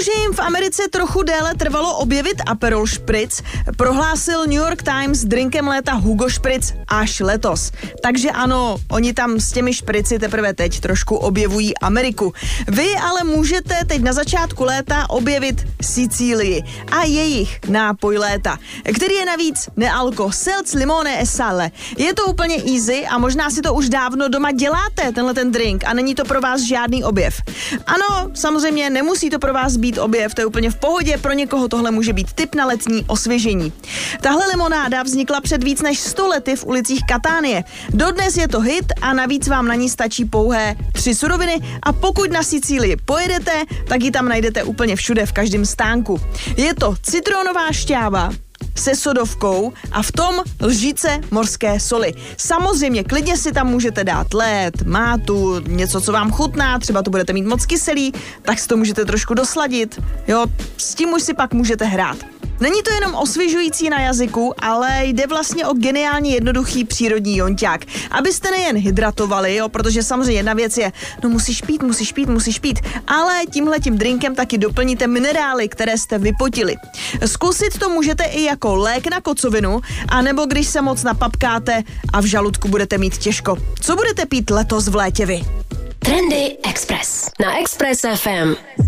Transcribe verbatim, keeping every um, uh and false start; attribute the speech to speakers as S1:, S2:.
S1: že jim v Americe trochu déle trvalo objevit Aperol Spritz, prohlásil New York Times drinkem léta Hugo Spritz až letos. Takže ano, oni tam s těmi šprici teprve teď trošku objevují Ameriku. Vy ale můžete teď na začátku léta objevit Sicílii a jejich nápoj léta, který je navíc nealko, seltz limone e sale. Je to úplně easy a možná si to už dávno doma děláte, tenhle ten drink, a není to pro vás žádný objev. Ano, samozřejmě nemusí to pro vás být objev, to je úplně v pohodě, pro někoho tohle může být tip na letní osvěžení. Tahle limonáda vznikla před víc než sto lety v ulicích Katánie. Dodnes je to hit a navíc vám na ní stačí pouhé tři suroviny a pokud na Sicílii pojedete, tak ji tam najdete úplně všude, v každém stánku. Je to citronová šťáva se sodovkou a v tom lžice morské soli. Samozřejmě klidně si tam můžete dát led, mátu, něco, co vám chutná, třeba to budete mít moc kyselý, tak si to můžete trošku dosladit, jo, s tím už si pak můžete hrát. Není to jenom osvěžující na jazyku, ale jde vlastně o geniálně jednoduchý přírodní jonťák. Abyste nejen hydratovali, jo, protože samozřejmě jedna věc je, no musíš pít, musíš pít, musíš pít, ale tímhletím drinkem taky doplníte minerály, které jste vypotili. Zkusit to můžete i jako lék na kocovinu, anebo když se moc napapkáte a v žaludku budete mít těžko. Co budete pít letos v létě vy?
S2: Trendy Express na Express F M.